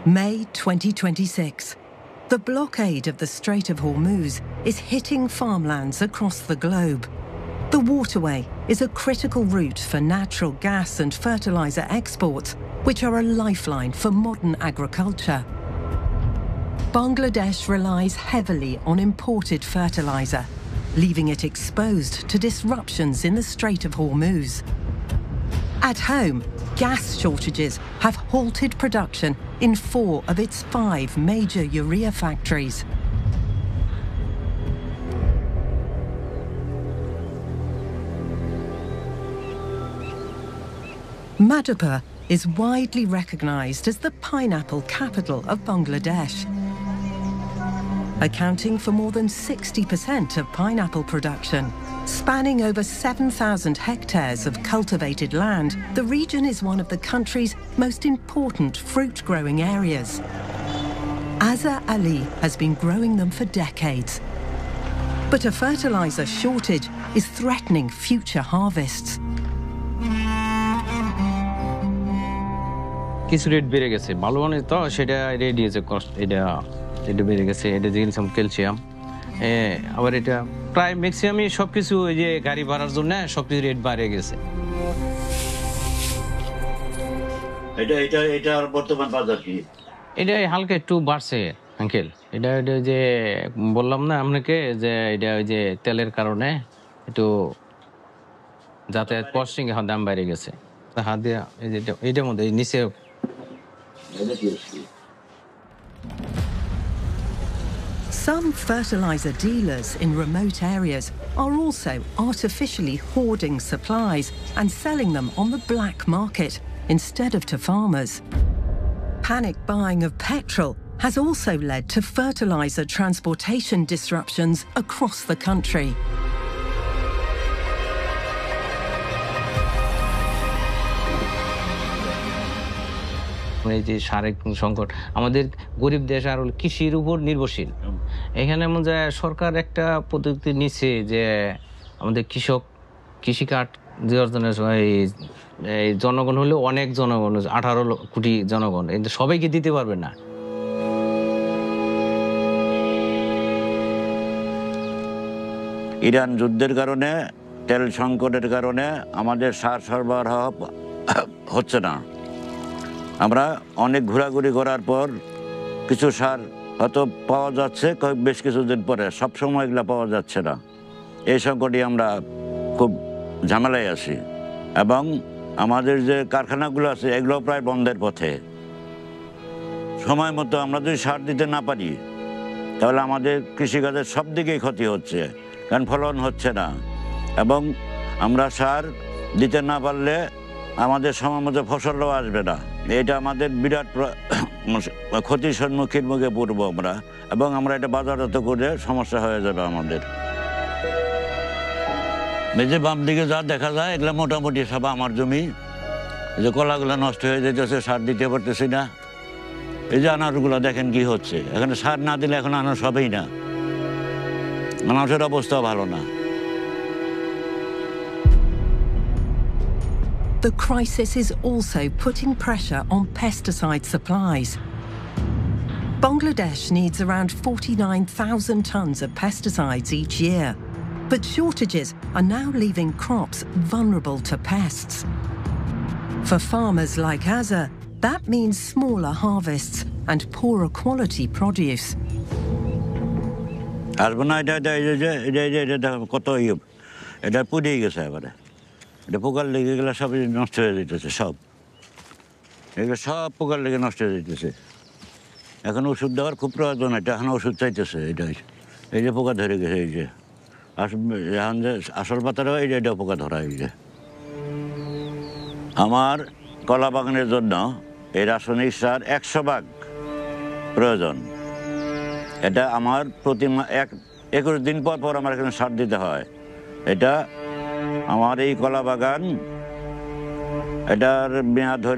May 2026. The blockade of the Strait of Hormuz is hitting farmlands across the globe. The waterway is a critical route for natural gas and fertilizer exports, which are a lifeline for modern agriculture. Bangladesh relies heavily on imported fertilizer, leaving it exposed to disruptions in the Strait of Hormuz. At home, gas shortages have halted production in 4 of its 5 major urea factories. Madhepur is widely recognized as the pineapple capital of Bangladesh. Accounting for more than 60% of pineapple production, spanning over 7,000 hectares of cultivated land, the region is one of the country's most important fruit-growing areas. Azhar Ali has been growing them for decades. But a fertilizer shortage is threatening future harvests. কিছু rate বেড়ে গেছে ভালো মানে তো সেটা ready আছে কষ্ট এটা বেড়ে গেছে এটা জিনসাম ক্যালসিয়াম আবার এটা প্রায় ম্যাক্সিমামই সবকিছু ওই যে গাড়ি ভাড়ার জন্য সবকিছু রেট বাড়ে গেছে এটা বর্তমান বাজার কি এটা হালকা একটু বাড়ছে আঙ্কেল এটা যে বললাম না আপনাকে যে এটা ওই যে তেলের কারণে একটু যাতায়াত কস্টিং এর দাম বেড়ে গেছে হাত দিয়ে এইটার মধ্যে নিচে Some fertilizer dealers in remote areas are also artificially hoarding supplies and selling them on the black market instead of to farmers. Panic buying of petrol has also led to fertilizer transportation disruptions across the country. এই যে সারের সংকট আমাদের গরিব দেশ আর কৃষির উপর নির্ভরশীল এখানে মনে সরকার একটা পদ্ধতি নিচ্ছে যে আমাদের কৃষি কার্ড দেওয়ার জন্য এই জনগণ হলে অনেক জনগণ 18 কোটি জনগণ কিন্তু সবাইকে দিতে পারবে না ইরান যুদ্ধের কারণে তেল সংকটের কারণে আমাদের সার সরবরাহ হচ্ছে না আমরা অনেক ঘোরাঘুরি করার পর কিছু সার হয়তো পাওয়া যাচ্ছে বেশ কিছুদিন পরে সব সময় এগুলো পাওয়া যাচ্ছে না এই সংকটে আমরা খুব ঝামেলায় আছি এবং আমাদের যে কারখানাগুলো আছে এগুলো প্রায় বন্ধের পথে সময় মতো আমরা যদি সার দিতে না পারি তাহলে আমাদের কৃষিকাজের সব দিকেই ক্ষতি হচ্ছে কারণ ফলন হচ্ছে না এবং আমরা সার দিতে না পারলে আমাদের সময় মতো ফসলও আসবে না এটা আমাদের বিরাট ক্ষতির সম্মুখীন মুখে পড়ব আমরা এবং আমরা এটা বাজারজাত করে সমস্যা হয়ে যাবে আমাদের এই যে বাম দিকে যা দেখা যায় এগুলো মোটামুটি সব আমার জমি এই যে কলাগুলো নষ্ট হয়ে যেতেছে সার দিতে পারতেছি না এই যে আনারগুলো দেখেন কি হচ্ছে এখানে সার না দিলে এখন আনারস হবেই না মানুষের অবস্থা ভালো না The crisis is also putting pressure on pesticide supplies. Bangladesh needs around 49,000 tons of pesticides each year, but shortages are now leaving crops vulnerable to pests. For farmers like Azhar, that means smaller harvests and poorer quality produce. এটা পোকার লেগে গেলে সব নষ্ট হয়ে যেতেছে সব এগুলো সব পোকার লেগে নষ্ট হয়ে যেতেছে এখন ওষুধ দেওয়ার খুব প্রয়োজন এটা এখন ওষুধ চাইতেছে এটাই এই যে পোকা ধরে গেছে এই যে এখন যে আসল পাতারও এটা পোকা ধরা এই যে আমার কলা বাগানের জন্য এই রাসায়নিক সার 100 ভাগ প্রয়োজন এটা আমার প্রতি 21 দিন পর আমার এখানে সার দিতে হয় এটা আমার এই কলা বাগান এটার মেয়াদ